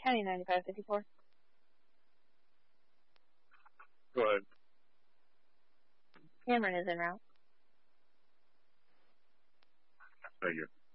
County 9554. Go ahead. Cameron is en route. Thank you.